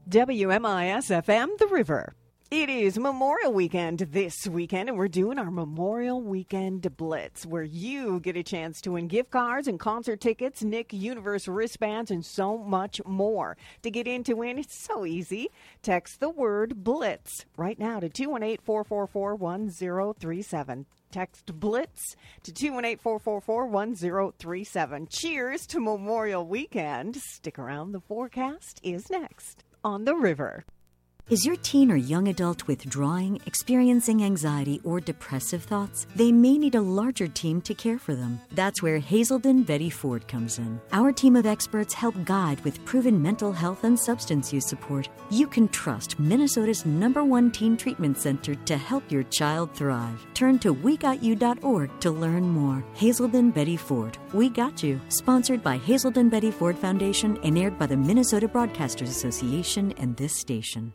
WMIS-FM, The River. It is Memorial Weekend this weekend, and we're doing our Memorial Weekend Blitz, where you get a chance to win gift cards and concert tickets, Nick Universe wristbands, and so much more. To get in to win, it's so easy. Text the word BLITZ right now to 218-444-1037. Text BLITZ to 218-444-1037. Cheers to Memorial Weekend. Stick around. The forecast is next on The River. Is your teen or young adult withdrawing, experiencing anxiety, or depressive thoughts? They may need a larger team to care for them. That's where Hazelden Betty Ford comes in. Our team of experts help guide with proven mental health and substance use support. You can trust Minnesota's #1 teen treatment center to help your child thrive. Turn to WeGotYou.org to learn more. Hazelden Betty Ford. We Got You. Sponsored by Hazelden Betty Ford Foundation and aired by the Minnesota Broadcasters Association and this station.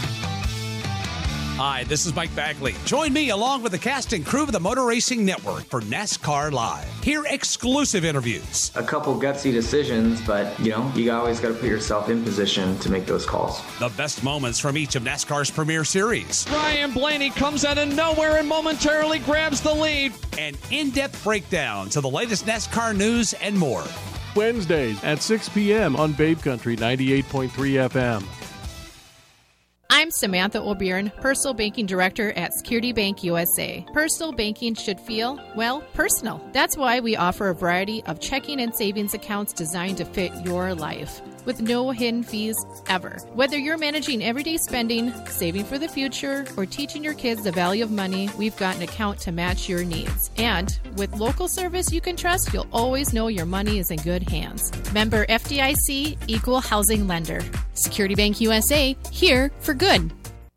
Hi, this is Mike Bagley. Join me along with the cast and crew of the Motor Racing Network for NASCAR Live. Hear exclusive interviews. A couple gutsy decisions, but, you always got to put yourself in position to make those calls. The best moments from each of NASCAR's premier series. Ryan Blaney comes out of nowhere and momentarily grabs the lead. And in-depth breakdowns of the latest NASCAR news and more. Wednesdays at 6 p.m. on Babe Country 98.3 FM. I'm Samantha O'Byrne, Personal Banking Director at Security Bank USA. Personal banking should feel, personal. That's why we offer a variety of checking and savings accounts designed to fit your life, with no hidden fees ever. Whether you're managing everyday spending, saving for the future, or teaching your kids the value of money, we've got an account to match your needs. And with local service you can trust, you'll always know your money is in good hands. Member FDIC, Equal Housing Lender. Security Bank USA, here for good.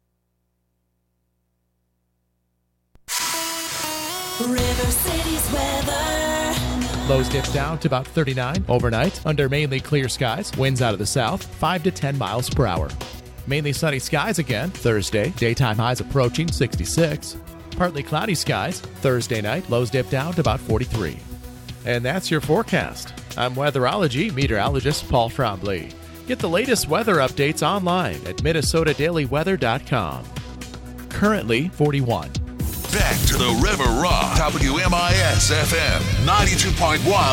River City's weather. Lows dip down to about 39 overnight under mainly clear skies. Winds out of the south, 5 to 10 miles per hour. Mainly sunny skies again Thursday. Daytime highs approaching 66. Partly cloudy skies Thursday night. Lows dip down to about 43. And that's your forecast. I'm weatherology meteorologist Paul Trombley. Get the latest weather updates online at MinnesotaDailyWeather.com. Currently 41. Back to the River Rock, WMIS FM 92.1.